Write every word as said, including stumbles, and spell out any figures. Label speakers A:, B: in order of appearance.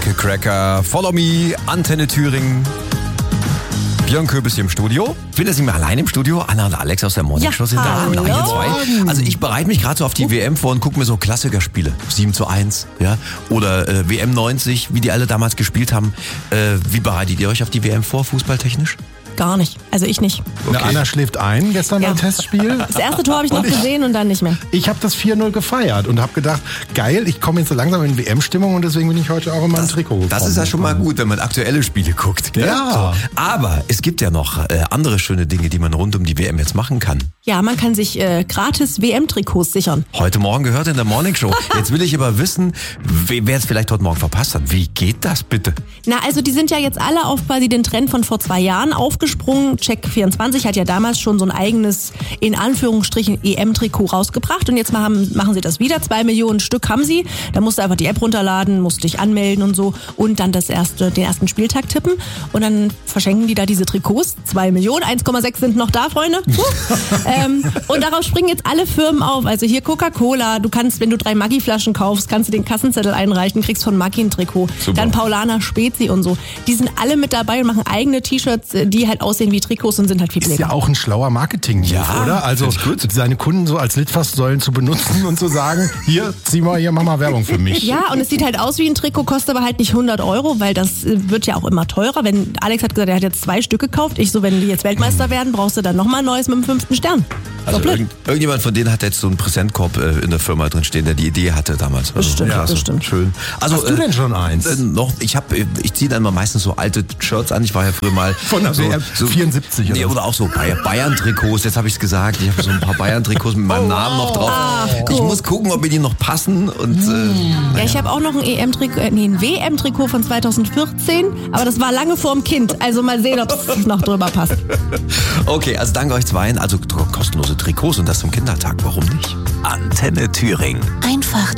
A: Cracker, Follow Me, Antenne Thüringen. Björn Köbis hier im Studio. Ich bin jetzt nicht mehr allein im Studio. Anna und Alex aus der Morning Show sind da.
B: hallo.
A: Hier zwei. Also ich bereite mich gerade so auf die uh. W M vor und gucke mir so Klassikerspiele. sieben zu eins, ja. Oder äh, W M neunzig, wie die alle damals gespielt haben. Äh, wie bereitet ihr euch auf die W M vor, fußballtechnisch?
B: Gar nicht. Also ich nicht.
C: Okay. Anna schläft ein gestern ja. beim Testspiel.
B: Das erste Tor habe ich noch ich, gesehen und dann nicht mehr.
C: Ich habe das vier null gefeiert und habe gedacht, geil, ich komme jetzt so langsam in W M-Stimmung und deswegen bin ich heute auch in meinem Trikot gekommen.
A: Das ist ja schon mal gut, wenn man aktuelle Spiele guckt. Gell?
C: Ja.
A: So. Aber es gibt ja noch äh, andere schöne Dinge, die man rund um die W M jetzt machen kann.
B: Ja, man kann sich äh, gratis W M-Trikots sichern.
A: Heute Morgen gehört in der Morning Show. Jetzt will ich aber wissen, wer es vielleicht heute Morgen verpasst hat. Wie geht das bitte?
B: Na, also die sind ja jetzt alle auf quasi den Trend von vor zwei Jahren aufgesprungen. Check vierundzwanzig hat ja damals schon so ein eigenes, in Anführungsstrichen, E M-Trikot rausgebracht. Und jetzt machen, machen sie das wieder. Zwei Millionen Stück haben sie. Da musst du einfach die App runterladen, musst dich anmelden und so. Und dann das erste, den ersten Spieltag tippen. Und dann verschenken die da diese Trikots. Zwei Millionen, eins Komma sechs sind noch da, Freunde. ähm, und darauf springen jetzt alle Firmen auf. Also hier Coca-Cola. Du kannst, wenn du drei Maggi-Flaschen kaufst, kannst du den Kassenzettel einreichen, kriegst von Maggi ein Trikot. Super. Dann Paulaner Spezi und so. Die sind alle mit dabei und machen eigene T-Shirts, die halt aussehen wie Trikots und sind halt viel billiger.
C: Ist ja auch ein schlauer Marketing-Move,
A: ja,
C: oder? Also seine Kunden so als Litfaßsäulen zu benutzen und zu sagen, hier, zieh mal, hier, mach mal Werbung für mich.
B: Ja, und es sieht halt aus wie ein Trikot, kostet aber halt nicht hundert Euro, weil das wird ja auch immer teurer. Wenn Alex hat gesagt, er hat jetzt zwei Stück gekauft. Ich so, wenn die jetzt Weltmeister werden, brauchst du dann nochmal ein neues mit dem fünften Stern.
A: Also irgend, irgendjemand von denen hat jetzt so einen Präsentkorb äh, in der Firma drin stehen, der die Idee hatte damals. Also,
B: bestimmt,
A: ja,
B: bestimmt.
A: Schön. Also,
C: Hast du denn schon eins?
A: Äh, noch, ich habe, ich ziehe dann mal meistens so alte Shirts an. Ich war ja früher mal
C: von der
A: so,
C: so vierundsiebzig
A: nee, oder auch so Bayern-Trikots. Jetzt habe ich es gesagt. Ich habe so ein paar Bayern-Trikots mit meinem oh, Namen noch drauf. Ach, ich muss gucken, ob mir die noch passen. Und, äh,
B: ja, ja, ich habe auch noch ein E M-Trikot, äh, nee, ein W M-Trikot von zweitausendvierzehn, aber das war lange vorm Kind. Also mal sehen, ob es noch drüber passt.
A: Okay, also danke euch zweien. Also kostenlose Trikots und das zum Kindertag. Warum nicht? Antenne Thüringen.
D: Einfach